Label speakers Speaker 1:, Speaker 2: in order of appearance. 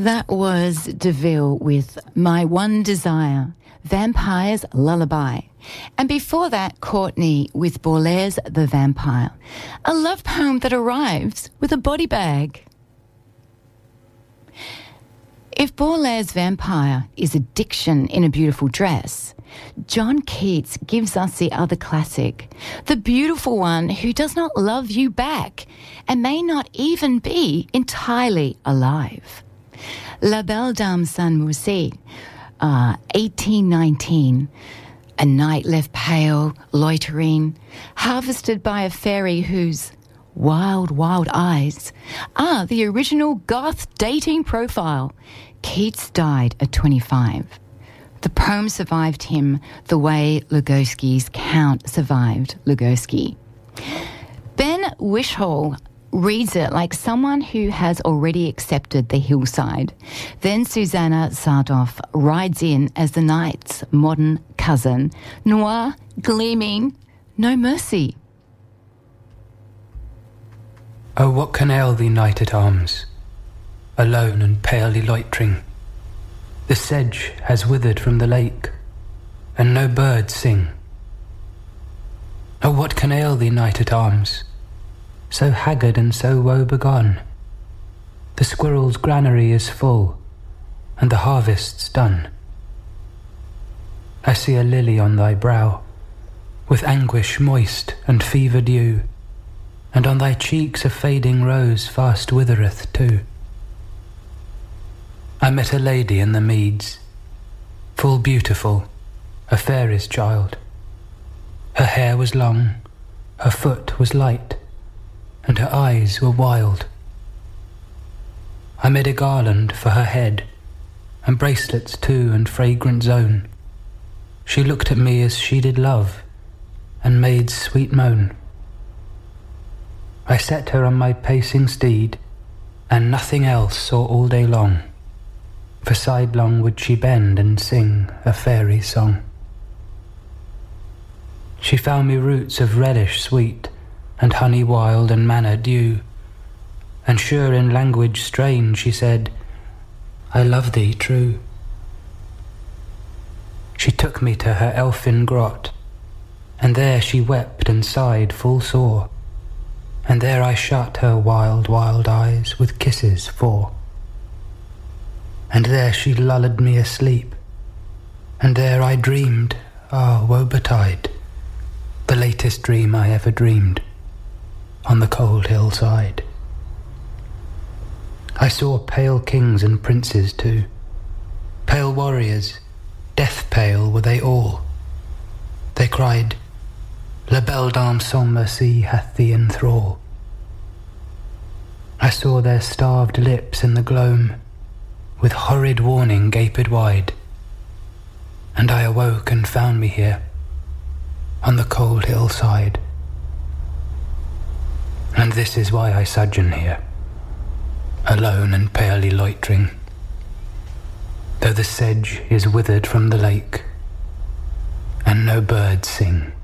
Speaker 1: That was DeVille with My One Desire, Vampire's Lullaby. And before that, Courtney with Baudelaire's The Vampire, a love poem that arrives with a body bag. If Baudelaire's Vampire is addiction in a beautiful dress, John Keats gives us the other classic, the beautiful one who does not love you back and may not even be entirely alive. La Belle Dame Sans Merci, 1819. A night left pale, loitering, harvested by a fairy whose wild, wild eyes are the original goth dating profile. Keats died at 25. The poem survived him the way Lugosi's Count survived Lugosi. Ben Wishall reads it like someone who has already accepted the hillside. Then Susanna Sardoff rides in as the night's modern cousin, noir, gleaming, no mercy.
Speaker 2: Oh, what can ail thee, knight at arms, alone and palely loitering? The sedge has withered from the lake, and no birds sing. Oh, what can ail thee, knight at arms, so haggard and so woe-begone? The squirrel's granary is full, and the harvest's done. I see a lily on thy brow, with anguish moist and fever dew, and on thy cheeks a fading rose fast withereth too. I met a lady in the meads, full beautiful, a fairy's child. Her hair was long, her foot was light, and her eyes were wild. I made a garland for her head, and bracelets too, and fragrant zone. She looked at me as she did love, and made sweet moan. I set her on my pacing steed, and nothing else saw all day long, for sidelong would she bend and sing a fairy song. She found me roots of relish sweet, and honey wild and manna dew, and sure in language strange she said, I love thee true. She took me to her elfin grot, and there she wept and sighed full sore, and there I shut her wild, wild eyes with kisses for. And there she lulled me asleep, and there I dreamed, woe betide, the latest dream I ever dreamed, on the cold hillside. I saw pale kings and princes too, pale warriors, death pale were they all. They cried, La Belle Dame Sans Merci hath thee in thrall. I saw their starved lips in the gloam, with horrid warning gaped wide, and I awoke and found me here, on the cold hillside. And this is why I sojourn here, alone and palely loitering, though the sedge is withered from the lake, and no birds sing.